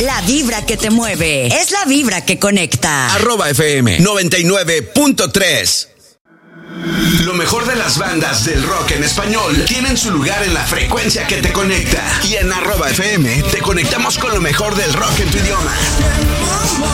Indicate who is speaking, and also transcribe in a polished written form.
Speaker 1: La vibra que te mueve es la vibra que conecta.
Speaker 2: @FM 99.3. Lo mejor de las bandas del rock en español tienen su lugar en la frecuencia que te conecta. Y en @FM te conectamos con lo mejor del rock en tu idioma.